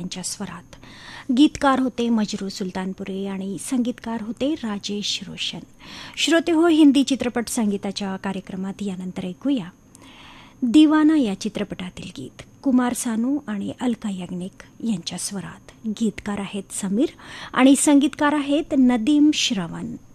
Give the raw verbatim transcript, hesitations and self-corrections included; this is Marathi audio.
यांच्या स्वरात. गीतकार होते मजरू सुलतानपुरे आणि संगीतकार होते राजेश रोशन. श्रोते हो, हिंदी चित्रपट संगीताच्या कार्यक्रमात यानंतर ऐकूया दिवाना या चित्रपटातील गीत कुमार सानू आणि अलका याग्निक यांच्या स्वरात. गीतकार आहेत समीर आणि संगीतकार आहेत नदीम श्रवण.